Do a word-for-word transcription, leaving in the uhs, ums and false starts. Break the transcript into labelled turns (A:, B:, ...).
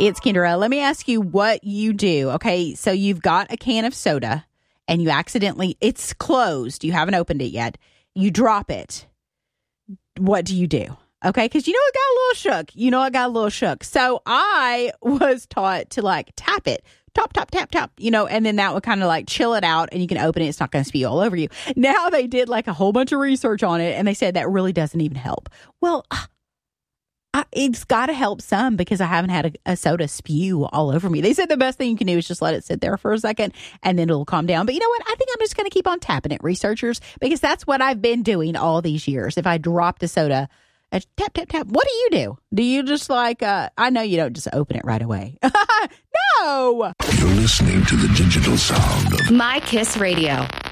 A: It's Kendra. Let me ask you what you do. Okay, so you've got a can of soda and you accidentally, it's closed. You haven't opened it yet. You drop it. What do you do? Okay, because you know it got a little shook. You know it got a little shook. So I was taught to like tap it. Tap, tap, tap, tap, you know, and then that would kind of like chill it out and you can open it. It's not going to spew all over you. Now they did like a whole bunch of research on it and they said that really doesn't even help. Well, I, it's got to help some because I haven't had a, a soda spew all over me. They said the best thing you can do is just let it sit there for a second and then it'll calm down. But you know what? I think I'm just going to keep on tapping it, researchers, because that's what I've been doing all these years. If I dropped a soda, I tap, tap, tap. What do you do? Do you just like, uh, I know you don't just open it right away. No!
B: You're listening to the digital sound of
C: My Kiss Radio.